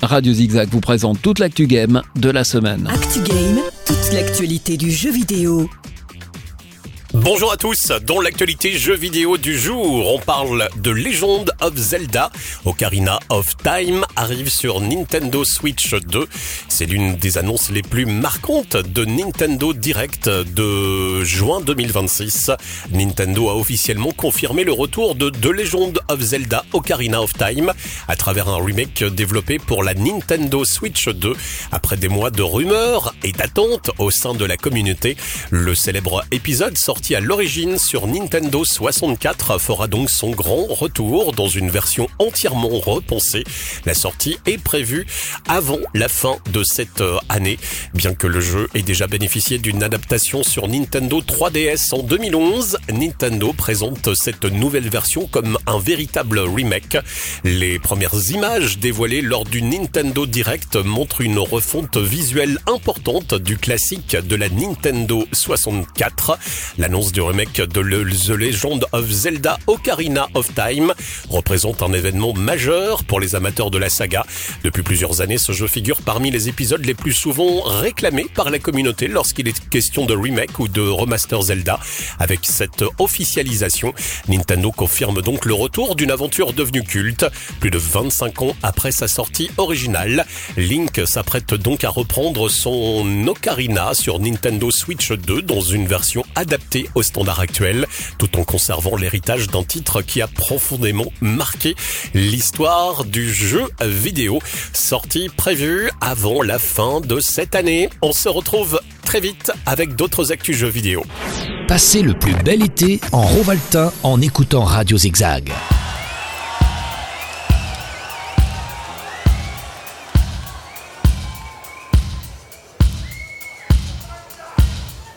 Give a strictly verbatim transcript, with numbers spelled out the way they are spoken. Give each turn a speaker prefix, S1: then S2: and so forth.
S1: Radio Zigzag vous présente toute l'actu game de la semaine.
S2: Actu Game, toute l'actualité du jeu vidéo.
S3: Bonjour à tous, dans l'actualité jeux vidéo du jour, on parle de Legend of Zelda. Ocarina of Time arrive sur Nintendo Switch deux. C'est l'une des annonces les plus marquantes de Nintendo Direct de juin deux mille vingt-six. Nintendo a officiellement confirmé le retour de The Legend of Zelda Ocarina of Time à travers un remake développé pour la Nintendo Switch deux. Après des mois de rumeurs et d'attentes au sein de la communauté, le célèbre épisode sorti à l'origine sur Nintendo soixante-quatre fera donc son grand retour dans une version entièrement repensée. La sortie est prévue avant la fin de cette année, bien que le jeu ait déjà bénéficié d'une adaptation sur Nintendo trois D S en deux mille onze. Nintendo présente cette nouvelle version comme un véritable remake. Les premières images dévoilées lors du Nintendo Direct montrent une refonte visuelle importante du classique de la Nintendo soixante-quatre. L'annonce du remake de The Legend of Zelda Ocarina of Time représente un événement majeur pour les amateurs de la saga. Depuis plusieurs années, ce jeu figure parmi les épisodes les plus souvent réclamés par la communauté lorsqu'il est question de remake ou de remaster Zelda. Avec cette officialisation, Nintendo confirme donc le retour d'une aventure devenue culte. Plus de vingt-cinq ans après sa sortie originale, Link s'apprête donc à reprendre son Ocarina sur Nintendo Switch deux dans une version adaptée au standard actuel, tout en conservant l'héritage d'un titre qui a profondément marqué l'histoire du jeu vidéo. Sortie prévue avant la fin de cette année. On se retrouve très vite avec d'autres actus jeux vidéo.
S4: Passez le plus bel été en Rovaltin en écoutant Radio Zigzag.